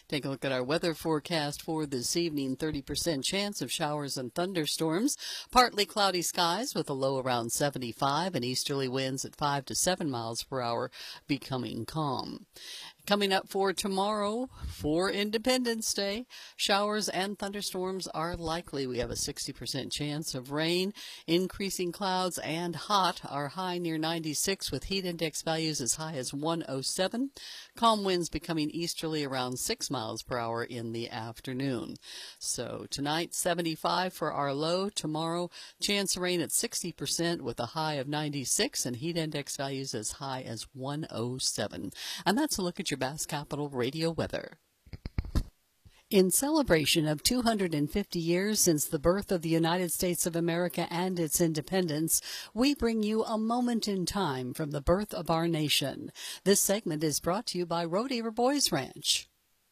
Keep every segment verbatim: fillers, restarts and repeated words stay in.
Take a look at our weather forecast for this evening. thirty percent chance of showers and thunderstorms. Partly cloudy skies with a low around seventy-five and easterly winds at five to seven miles per hour, becoming calm. Coming up for tomorrow, for Independence Day, showers and thunderstorms are likely. We have a sixty percent chance of rain, increasing clouds and hot. Our high near ninety-six with heat index values as high as one oh seven. Calm winds becoming easterly around six miles per hour in the afternoon. So tonight, seventy-five for our low. Tomorrow, chance of rain at sixty percent with a high of ninety-six and heat index values as high as one oh seven. And that's a look at your Bass Capital Radio weather. In celebration of two hundred fifty years since the birth of the United States of America and its independence, we bring you a moment in time from the birth of our nation. This segment is brought to you by Rodeheaver Boys Ranch.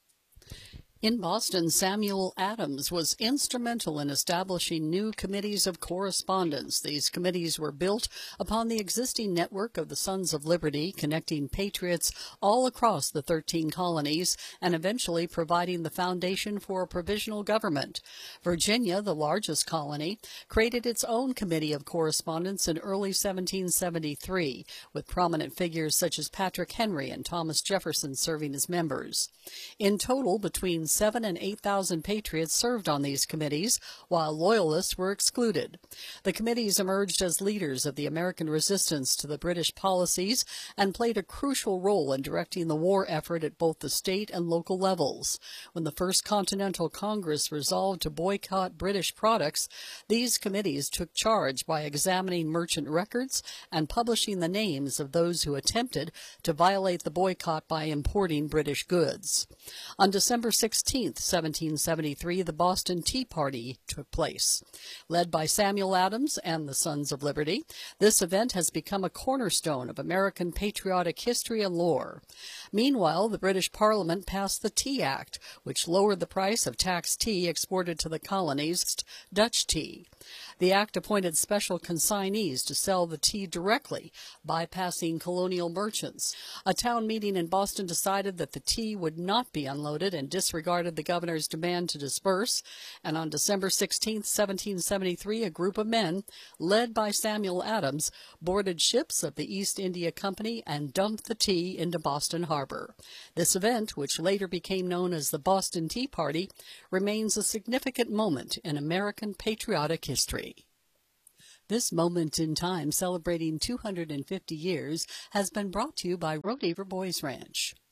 In Boston, Samuel Adams was instrumental in establishing new committees of correspondence. These committees were built upon the existing network of the Sons of Liberty, connecting patriots all across the thirteen colonies and eventually providing the foundation for a provisional government. Virginia, the largest colony, created its own committee of correspondence in early seventeen seventy-three, with prominent figures such as Patrick Henry and Thomas Jefferson serving as members. In total, between seven and eight thousand patriots served on these committees, while loyalists were excluded. The committees emerged as leaders of the American resistance to the British policies and played a crucial role in directing the war effort at both the state and local levels. When the First Continental Congress resolved to boycott British products, these committees took charge by examining merchant records and publishing the names of those who attempted to violate the boycott by importing British goods. On December sixteenth, seventeen seventy-three, the Boston Tea Party took place. Led by Samuel Adams and the Sons of Liberty, this event has become a cornerstone of American patriotic history and lore. Meanwhile, the British Parliament passed the Tea Act, which lowered the price of taxed tea exported to the colonies, Dutch tea. The act appointed special consignees to sell the tea directly, bypassing colonial merchants. A town meeting in Boston decided that the tea would not be unloaded and disregarded the governor's demand to disperse, and on December sixteenth, seventeen seventy-three, a group of men, led by Samuel Adams, boarded ships of the East India Company and dumped the tea into Boston Harbor. This event, which later became known as the Boston Tea Party, remains a significant moment in American patriotic history. This moment in time celebrating two hundred fifty years has been brought to you by Rodeheaver Boys Ranch.